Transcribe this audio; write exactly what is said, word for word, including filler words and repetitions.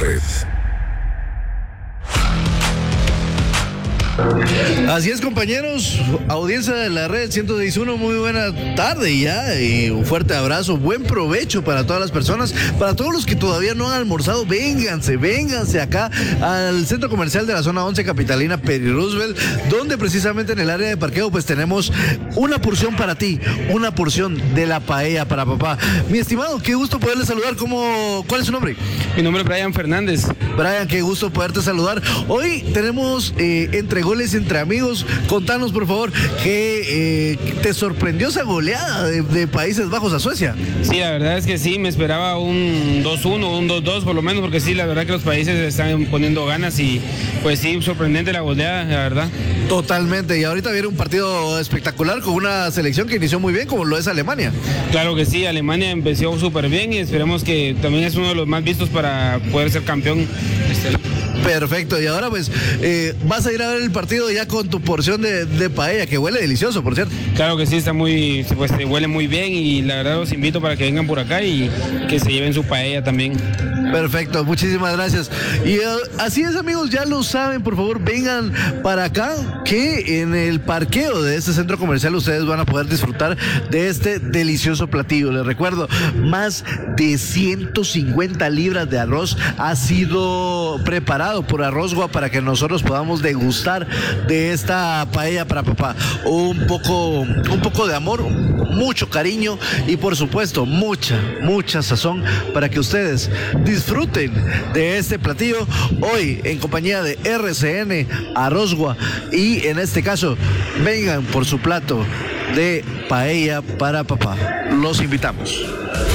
red. Así es, compañeros, audiencia de la red ciento seis punto uno, muy buena tarde ya, y un fuerte abrazo, buen provecho para todas las personas, para todos los que todavía no han almorzado, vénganse, vénganse acá al centro comercial de la zona once capitalina Peri Roosevelt, donde precisamente en el área de parqueo pues tenemos una porción para ti, una porción de la paella para papá. Mi estimado, qué gusto poderle saludar. ¿Cómo, ¿cuál es su nombre? Mi nombre es Brian Fernández. Brian, qué gusto poderte saludar. Hoy tenemos eh, entre goles entre amigos. Contanos, por favor, que eh, te sorprendió esa goleada de, de Países Bajos a Suecia. Sí, la verdad es que sí, me esperaba un dos uno, un dos dos por lo menos, porque sí, la verdad que los países están poniendo ganas y pues sí, sorprendente la goleada, la verdad. Totalmente, y ahorita viene un partido espectacular con una selección que inició muy bien, como lo es Alemania. Claro que sí, Alemania empezó súper bien y esperemos que también es uno de los más vistos para poder ser campeón. Este... Perfecto, y ahora pues eh, vas a ir a ver el partido ya con tu porción de, de paella, que huele delicioso, por cierto. Claro que sí, está muy, pues huele muy bien y la verdad los invito para que vengan por acá y que se lleven su paella también. Perfecto, muchísimas gracias. Y uh, así es, amigos, ya lo saben, por favor vengan para acá, que en el parqueo de este centro comercial ustedes van a poder disfrutar de este delicioso platillo. Les recuerdo, más de ciento cincuenta libras de arroz ha sido preparado por Arrozgua para que nosotros podamos degustar de esta paella para papá. Un poco, un poco de amor, mucho cariño y por supuesto mucha, mucha sazón para que ustedes disfruten de este platillo hoy en compañía de R C N, Arrozgua, y en este caso vengan por su plato de paella para papá. Los invitamos.